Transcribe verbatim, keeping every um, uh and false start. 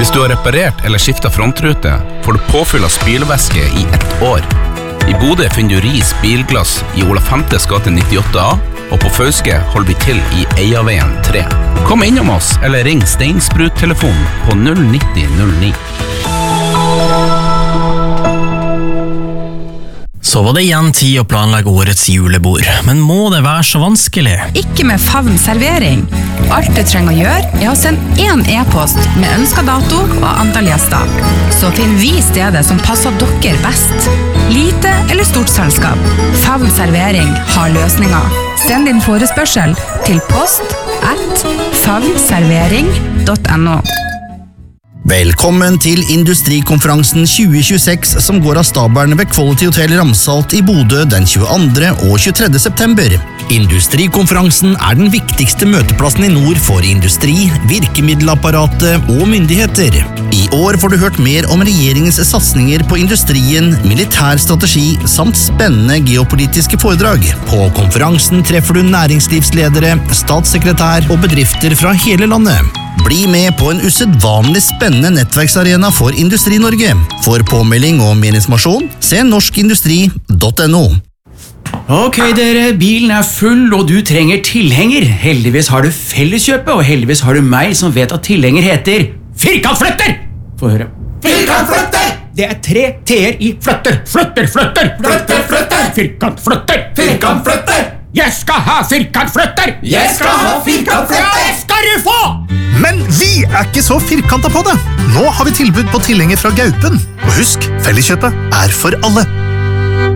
Hvis du har reparert eller skiftet frontrute, får du påfyll av spylevæske i ett år. I Bodø finner du Ris bilglass i Ola Femtes gate nittiåtte A, og på Fauske holder vi til i Eiaveien tre. Kom innom oss, eller ring Steinsprut-telefonen på null nitti null ni. Så var det igjen tid å planlegge årets julebord, men må det være så vanskelig? Ikke med Favn servering. Alt du trenger å gjøre er å sende en e-post med ønsket dato og antall gjester. Så finner vi stedet som passer dere best. Lite eller stort selskap. Favn servering har løsninger. Send din forespørsel til post at favnservering punktum no. Velkommen til Industrikonferansen tjue tjueseks som går av stabelen ved Quality Hotel Ramsalt i Bodø den tjueandre og tjuetredje september. Industrikonferansen er den viktigste møteplassen i nord for industri, virkemiddelapparatet og myndigheter. I år får du hørt mer om regjeringens satsninger på industrien, militær strategi samt spennende geopolitiske foredrag. På konferansen treffer du næringslivsledere, statssekretær og bedrifter fra hele landet. Bli med på en usedvanlig spennende nettverksarena for Industri-Norge. For påmelding og mer informasjon, se norskindustri punktum no. Ok dere, bilen er full og du trenger tilhenger. Heldigvis har du Felleskjøpet, og heldigvis har du meg som vet at tilhenger heter Firkantflytter! Få høre. Firkantflytter! Det er tre t-er i flytter. Flytter, flytter! Flytter, flytter! Firkantflytter! Firkantflytter! Jeg skal ha firkantflytter! Jeg skal ha firkantflytter! Det skal du få! Men vi er ikke så firkantet på det. Nå har vi tilbud på tilhenger fra Gaupen. Og husk, Felleskjøpet er for alle.